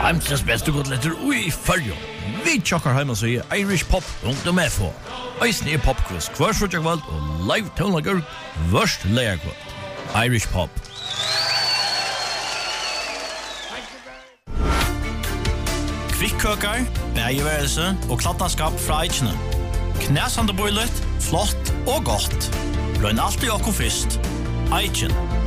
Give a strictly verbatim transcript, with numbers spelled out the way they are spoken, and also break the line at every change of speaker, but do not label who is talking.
Heimsens beste godletter ui fyrjo. Vi tjokkar heima så i Irish Pop punktum f o. Eisne er popquiz hver frutja kvöld og live tónleikar vørst leia kvöld. Irish Pop.
Kvikkøkar, bægeværelse og kladdaskap fra Eichene. Knæsande boilet, flott og godt. Røyn alltid okko fyrst. Eichen.